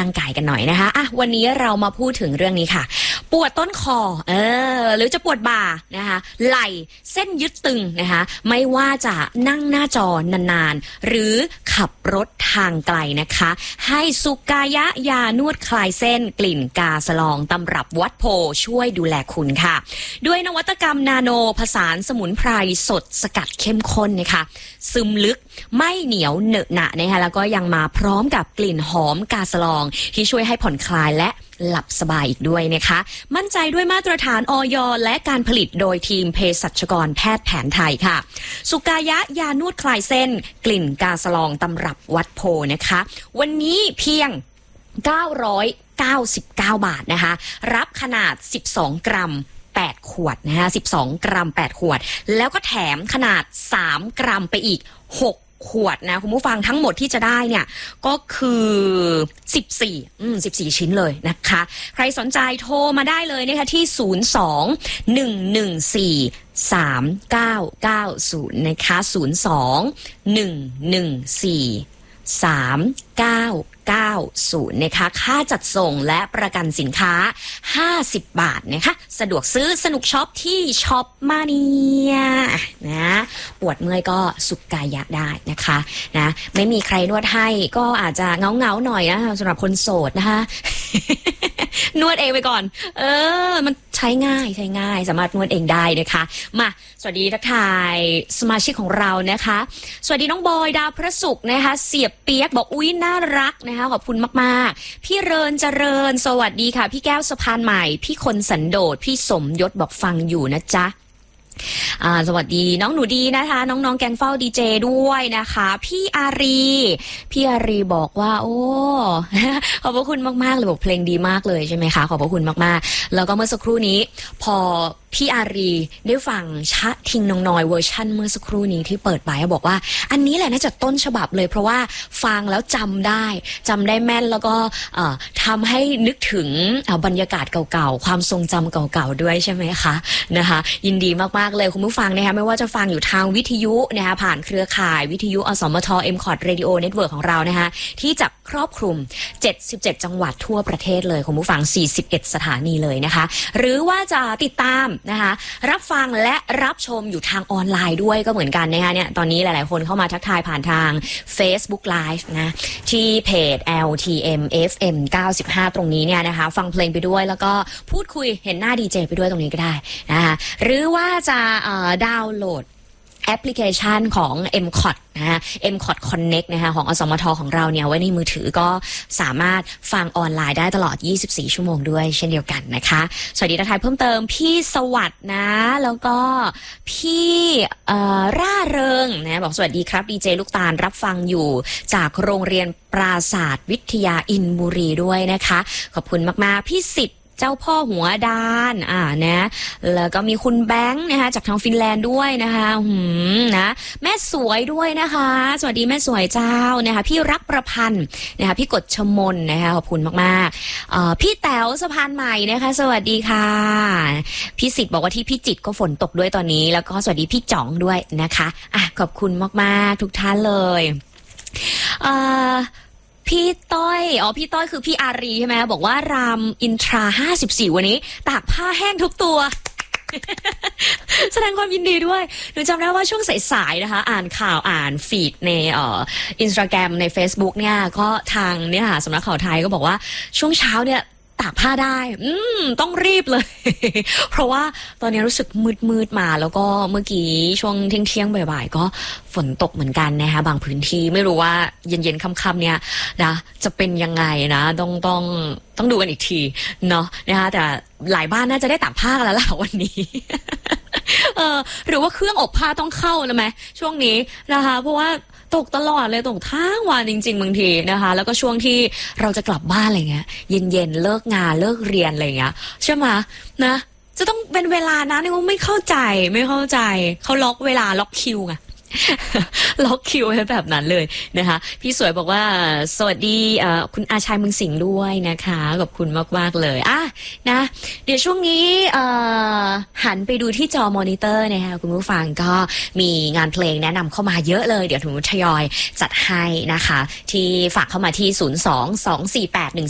ร่างกายกันหน่อยนะคะวันนี้เรามาพูดถึงเรื่องนี้ค่ะปวดต้นคอหรือจะปวดบ่านะคะไหล่เส้นยึดตึงนะคะไม่ว่าจะนั่งหน้าจอนานๆหรือขับรถทางไกลนะคะให้สุกายะยานวดคลายเส้นกลิ่นกาสลองตำรับวัดโพช่วยดูแลคุณค่ะด้วยนวัตกรรมนาโนผสานสมุนไพรสดสกัดเข้มข้นนะคะซึมลึกไม่เหนียวเหนอะหนะนะคะแล้วก็ยังมาพร้อมกับกลิ่นหอมกาสลองที่ช่วยให้ผ่อนคลายและหลับสบายอีกด้วยนะคะมั่นใจด้วยมาตรฐานอย.และการผลิตโดยทีมเภสัชกรแพทย์แผนไทยค่ะสุกายะยานวดคลายเส้นกลิ่นกาสลองตำรับวัดโพนะคะวันนี้เพียง999 บาทนะคะรับขนาด12 กรัม8 ขวดนะคะ12 กรัม8 ขวดแล้วก็แถมขนาด3 กรัมไปอีก6 ขวดนะคุณผู้ฟังทั้งหมดที่จะได้เนี่ยก็คือ14 ชิ้นเลยนะคะใครสนใจโทรมาได้เลยนะคะที่02-114-3990นะคะ02-114-3990นะคะค่าจัดส่งและประกันสินค้า50 บาทนะคะสะดวกซื้อสนุกช็อปที่ช็อปมาเนียนะปวดเมื่อยก็สุกายะได้นะคะนะไม่มีใครนวดให้ก็อาจจะเงาหน่อยนะสำหรับคนโสดนะคะนวดเองไปก่อนมันใช้ง่ายสามารถนวดเองได้นะคะมาสวัสดีทักทายสมาชิกของเรานะคะสวัสดีน้องบอยดาวพระศุกร์นะคะเสียบเปียกบอกอุ๊ยน่ารักนะคะขอบคุณมากๆพี่เรินเจริญสวัสดีค่ะพี่แก้วสะพานใหม่พี่คนสันโดษพี่สมยศบอกฟังอยู่นะจ๊ะสวัสดีน้องหนูดีนะคะน้องๆแกงเฝ้าดีเจด้วยนะคะพี่อารีบอกว่าโอ้ ขอบพระคุณมากๆเลยบอกเพลงดีมากเลยใช่ไหมคะขอบพระคุณมากๆแล้วก็เมื่อสักครู่นี้พอพี่อารีได้ฟังชะทิงนองนอยเวอร์ชั่นเมื่อสักครู่นี้ที่เปิดไปบอกว่าอันนี้แหละน่าจะต้นฉบับเลยเพราะว่าฟังแล้วจำได้แม่นแล้วก็ทำให้นึกถึงบรรยากาศเก่าๆความทรงจำเก่าๆด้วยใช่ไหมคะนะคะยินดีมากๆเลยคุณผู้ฟังนะคะไม่ว่าจะฟังอยู่ทางวิทยุนะคะผ่านเครือข่ายวิทยุอสมท MCOT Radio Network ของเรานะคะที่จะครอบคลุม77จังหวัดทั่วประเทศเลยคุณผู้ฟัง41สถานีเลยนะคะหรือว่าจะติดตามนะคะรับฟังและรับชมอยู่ทางออนไลน์ด้วยก็เหมือนกันนะคะเนี่ยตอนนี้หลายๆคนเข้ามาทักทายผ่านทาง Facebook Live นะที่เพจ LTM FM 95ตรงนี้เนี่ยนะคะฟังเพลงไปด้วยแล้วก็พูดคุยเห็นหน้าดีเจไปด้วยตรงนี้ก็ได้นะคะหรือว่าจะดาวน์โหลดแอปพลิเคชันของ MCOT นะคะ MCOT Connect นะคะของอสมทของเราเนี่ยไว้ในมือถือก็สามารถฟังออนไลน์ได้ตลอด24ชั่วโมงด้วยเช่นเดียวกันนะคะสวัสดีทักทายเพิ่มเติมพี่สวัสดิ์นะแล้วก็พี่ร่าเริงนะบอกสวัสดีครับดีเจลูกตาลรับฟังอยู่จากโรงเรียนปราศาสตร์วิทยาอินบุรีด้วยนะคะขอบคุณมากๆพี่สิทธิ์เจ้าพ่อหัวดานนะแล้วก็มีคุณแบงค์นะคะจากทางฟินแลนด์ด้วยนะคะนะแม่สวยด้วยนะคะสวัสดีแม่สวยเจ้านะคะพี่รักประพันธ์นะคะพี่กฎชมนนะคะขอบคุณมากๆพี่แต๋วสะพานใหม่นะคะสวัสดีค่ะพี่สิทธิ์บอกว่าที่พี่จิตรก็ฝนตกด้วยตอนนี้แล้วก็สวัสดีพี่จ๋องด้วยนะคะขอบคุณมากๆทุกท่านเลยพี่ต้อยพี่ต้อยคือพี่อารีใช่ไหมบอกว่ารามอินทรา54วันนี้ตากผ้าแห้งทุกตัว แสดงความยินดีด้วยหนูจำได้ว่าช่วงสายๆนะคะอ่านข่าวอ่านฟีดในInstagram ใน Facebook เนี่ยก็ทางเนี่ยค่ะสำนักข่าวไทยก็บอกว่าช่วงเช้าเนี่ยตากผ้าได้ต้องรีบเลย เพราะว่าตอนนี้รู้สึกมืดมาแล้วก็เมื่อกี้ช่วงเที่ยงบ่ายๆก็ฝนตกเหมือนกันนะคะบางพื้นที่ไม่รู้ว่าเย็นๆค่ำๆเนี่ยนะจะเป็นยังไงนะต้องดูกันอีกทีเนาะนะคะแต่หลายบ้านน่าจะได้ตากผ้ากันแล้วล่ะวันนี้ หรือว่าเครื่องอบผ้าต้องเข้าแล้วไหมช่วงนี้นะคะเพราะว่าตกตลอดเลยตกทั้งวันจริงๆบางทีนะคะแล้วก็ช่วงที่เราจะกลับบ้านอะไรเงี้ยเย็นๆเลิกงานเลิกเรียนอะไรเงี้ยใช่ไหมนะจะต้องเป็นเวลานะนี่ว่าไม่เข้าใจเขาล็อกเวลาล็อกคิวไง ล็อกคิวให้แบบนั้นเลยนะคะพี่สวยบอกว่าสวัสดีคุณอาชัยเมืองสิงห์ด้วยนะคะขอบคุณมากๆเลยนะเดี๋ยวช่วงนี้หันไปดูที่จอมอนิเตอร์นะคะคุณผู้ฟังก็มีงานเพลงแนะนำเข้ามาเยอะเลยเดี๋ยวถุงทยอยจัดให้นะคะที่ฝากเข้ามาที่